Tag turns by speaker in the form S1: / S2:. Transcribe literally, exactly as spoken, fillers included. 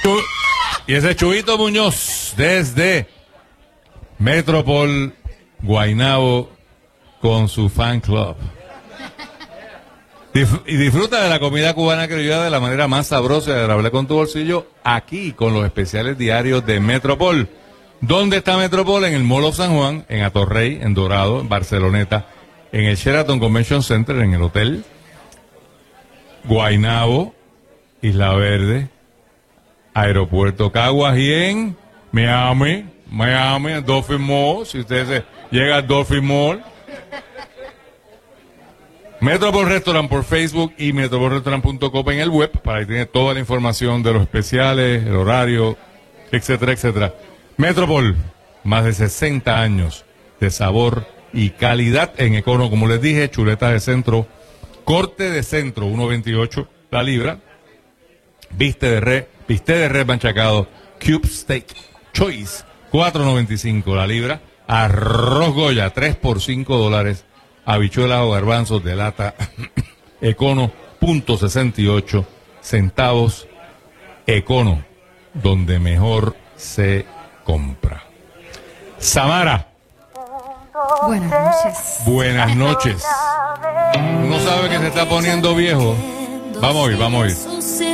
S1: Chu- y ese Chuito Muñoz desde Metropol Guaynabo con su fan club. Dif- y disfruta de la comida cubana criolla de la manera más sabrosa y agradable con tu bolsillo aquí con los especiales diarios de Metropol. ¿Dónde está Metropol? En el Mall of San Juan, en Atorrey, en Dorado, en Barceloneta, en el Sheraton Convention Center, en el hotel Guaynabo, Isla Verde, Aeropuerto Caguas y en Miami, Miami, Dolphin Mall. Si usted se llega al Dolphin Mall. Metropol Restaurant por Facebook y metropol restaurant punto com en el web, para que tiene toda la información de los especiales, el horario, etcétera, etcétera. Metropol, más de sesenta años de sabor y calidad en Econo, como les dije, chuletas de centro, corte de centro, uno veintiocho la libra, viste de res, bistec de res manchacado, cube steak, choice, cuatro noventa y cinco la libra, arroz Goya, tres por cinco dólares, habichuelas o garbanzos de lata, Econo, punto sesenta y ocho centavos, Econo, donde mejor se compra. Samara.
S2: Buenas noches.
S1: Buenas noches. Uno sabe que se está poniendo viejo. Vamos a ir, vamos a ir.